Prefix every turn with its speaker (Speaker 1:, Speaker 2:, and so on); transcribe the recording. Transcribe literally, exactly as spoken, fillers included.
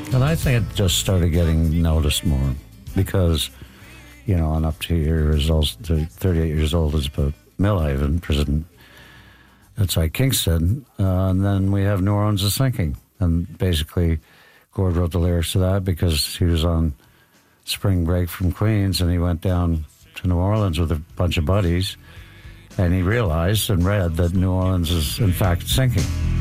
Speaker 1: And I think it just started getting noticed more because, you know, I'm up to years old, to thirty-eight years old is about Millhaven prison. Outside Kingston, uh, and then we have New Orleans is Sinking. And basically, Gord wrote the lyrics to that because he was on spring break from Queens and he went down to New Orleans with a bunch of buddies and he realized and read that New Orleans is in fact sinking.